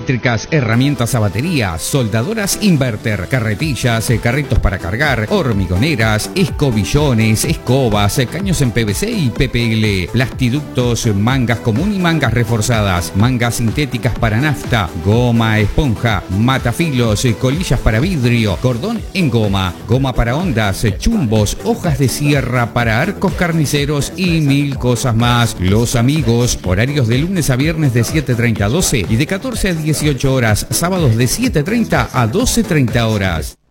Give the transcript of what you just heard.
eléctricas, herramientas a batería, soldadoras inverter, carretillas, carritos para cargar, hormigoneras, escobillones, escobas, caños en PVC y PPL, plastiductos, mangas común y mangas reforzadas, mangas sintéticas para nafta, goma esponja, matafilos, colillas para vidrio, cordón en goma, goma para ondas, chumbos, hojas de sierra para arcos carniceros y mil cosas más. Los Amigos, horarios de lunes a viernes de 7:30 a 12 y de 14 a 18 horas, sábados de 7:30 a 12:30 horas.